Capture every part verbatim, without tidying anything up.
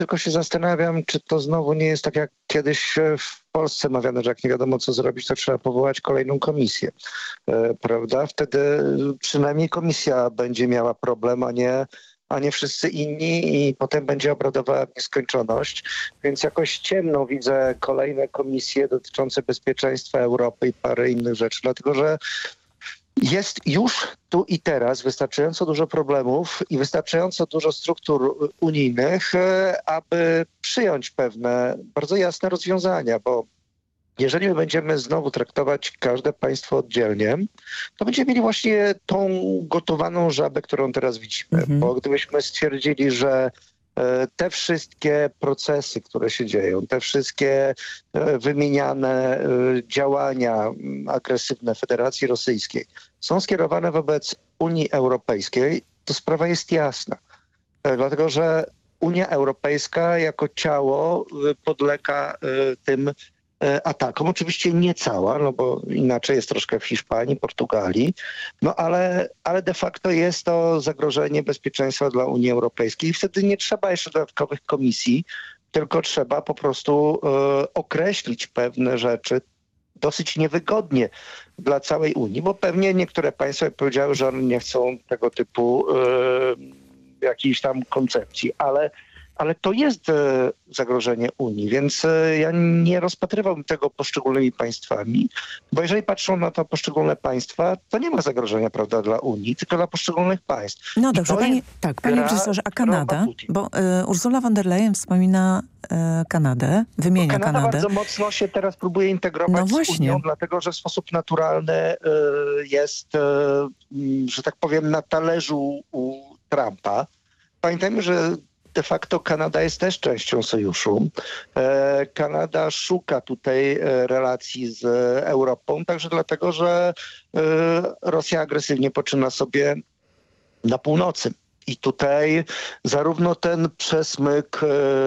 tylko się zastanawiam, czy to znowu nie jest tak jak kiedyś w Polsce mawiano, że jak nie wiadomo co zrobić, to trzeba powołać kolejną komisję, e, prawda? Wtedy przynajmniej komisja będzie miała problem, a nie, a nie wszyscy inni i potem będzie obradowała w nieskończoność. Więc jakoś ciemno widzę kolejne komisje dotyczące bezpieczeństwa Europy i parę innych rzeczy, dlatego że jest już tu i teraz wystarczająco dużo problemów i wystarczająco dużo struktur unijnych, e, aby przyjąć pewne bardzo jasne rozwiązania, bo jeżeli my będziemy znowu traktować każde państwo oddzielnie, to będziemy mieli właśnie tą gotowaną żabę, którą teraz widzimy. Mhm. Bo gdybyśmy stwierdzili, że e, te wszystkie procesy, które się dzieją, te wszystkie e, wymieniane e, działania m, agresywne Federacji Rosyjskiej są skierowane wobec Unii Europejskiej, to sprawa jest jasna. E, Dlatego, że Unia Europejska jako ciało e, podlega e, tym e, atakom. Oczywiście nie cała, no bo inaczej jest troszkę w Hiszpanii, Portugalii, no ale, ale de facto jest to zagrożenie bezpieczeństwa dla Unii Europejskiej i wtedy nie trzeba jeszcze dodatkowych komisji, tylko trzeba po prostu e, określić pewne rzeczy dosyć niewygodnie dla całej Unii, bo pewnie niektóre państwa powiedziały, że one nie chcą tego typu e, jakiejś tam koncepcji, ale ale to jest e, zagrożenie Unii, więc e, ja nie rozpatrywałbym tego poszczególnymi państwami, bo jeżeli patrzą na to poszczególne państwa, to nie ma zagrożenia, prawda, dla Unii, tylko dla poszczególnych państw. No I dobrze, to panie, jest tak, panie gra, profesorze, a którą ma Kanada? Putin. Bo y, Ursula von der Leyen wspomina y, Kanadę, wymienia Kanada Kanadę. bardzo mocno się teraz próbuje integrować No z właśnie. Unią, dlatego że w sposób naturalny e, jest, e, m, że tak powiem, na talerzu u Trumpa. Pamiętajmy, że de facto Kanada jest też częścią sojuszu. E, Kanada szuka tutaj e, relacji z Europą, także dlatego, że e, Rosja agresywnie poczyna sobie na północy. I tutaj zarówno ten przesmyk e,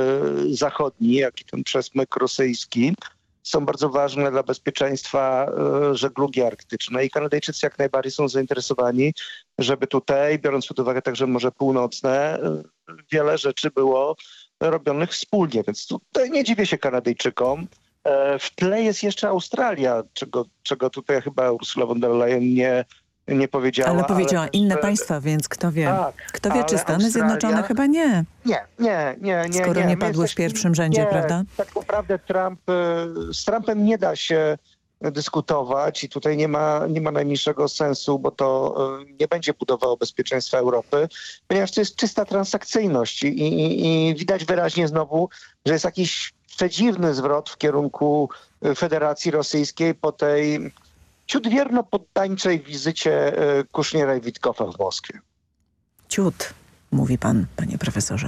zachodni, jak i ten przesmyk rosyjski są bardzo ważne dla bezpieczeństwa e, żeglugi arktycznej. I Kanadyjczycy jak najbardziej są zainteresowani, żeby tutaj, biorąc pod uwagę także Morze Północne, e, wiele rzeczy było robionych wspólnie. Więc tutaj nie dziwię się Kanadyjczykom. E, w tle jest jeszcze Australia, czego, czego tutaj chyba Ursula von der Leyen nie, nie powiedziała. Ale powiedziała też, inne e, państwa, więc kto wie. Tak, Kto wie, czy ale Stany Australia- Zjednoczone? Chyba nie. Nie, nie, nie. nie Skoro nie, nie My padły w jesteśmy- pierwszym rzędzie, nie, prawda? Tak naprawdę Trump, y, z Trumpem nie da się dyskutować i tutaj nie ma, nie ma najmniejszego sensu, bo to y, nie będzie budowało bezpieczeństwa Europy, ponieważ to jest czysta transakcyjność i, i, i widać wyraźnie znowu, że jest jakiś przedziwny zwrot w kierunku y, Federacji Rosyjskiej po tej ciudwierno-poddańczej wizycie y, Kuszniera i Witkowa w Moskwie. Ciut, mówi pan, panie profesorze.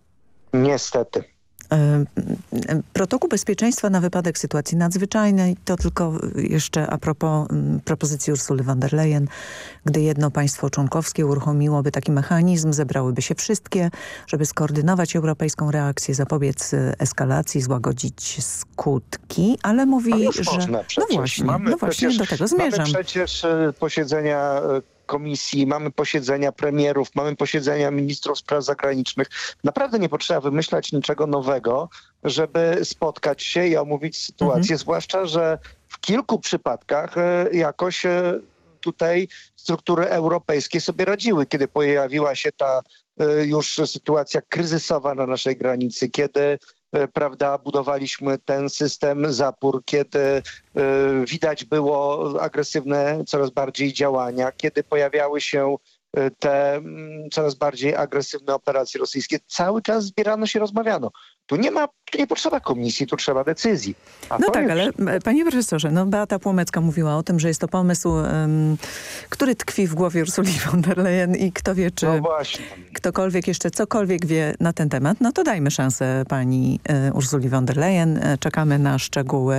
Niestety. E, e, Protokół bezpieczeństwa na wypadek sytuacji nadzwyczajnej to tylko jeszcze a propos m, propozycji Ursuli von der Leyen, gdy jedno państwo członkowskie uruchomiłoby taki mechanizm, zebrałyby się wszystkie, żeby skoordynować europejską reakcję, zapobiec e, eskalacji, złagodzić skutki, ale mówi, No już że... można no przecież. właśnie, Mamy no właśnie przecież- do tego zmierzam. Mamy przecież e, posiedzenia e, komisji, mamy posiedzenia premierów, mamy posiedzenia ministrów spraw zagranicznych. Naprawdę nie potrzeba wymyślać niczego nowego, żeby spotkać się i omówić sytuację, zwłaszcza, że w kilku przypadkach e, jakoś e, tutaj struktury europejskie sobie radziły, kiedy pojawiła się ta e, już sytuacja kryzysowa na naszej granicy, kiedy e, prawda, budowaliśmy ten system zapór, kiedy e, widać było agresywne coraz bardziej działania, kiedy pojawiały się e, te mm, coraz bardziej agresywne operacje rosyjskie. Cały czas zbierano się, rozmawiano. Tu nie ma, tu nie potrzeba komisji, tu trzeba decyzji. A No to tak, jest- ale e, panie profesorze, no Beata Płomecka mówiła o tym, że jest to pomysł, em, który tkwi w głowie Ursuli von der Leyen i kto wie, czy No właśnie. ktokolwiek jeszcze cokolwiek wie na ten temat, no to dajmy szansę pani e, Ursuli von der Leyen. E, czekamy na szczegóły.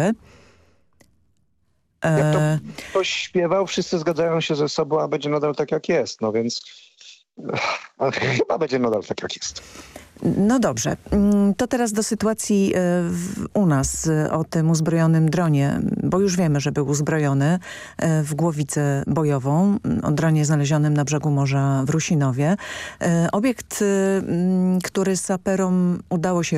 Jak to E, ktoś śpiewał, wszyscy zgadzają się ze sobą, a będzie nadal tak, jak jest. No więc ech, chyba będzie nadal tak, jak jest. No dobrze, Mm, to teraz do sytuacji e, w, u nas e, o tym uzbrojonym dronie, bo już wiemy, że był uzbrojony e, w głowicę bojową, m, o dronie znalezionym na brzegu morza w Rusinowie. E, Obiekt, e, m, który saperom udało się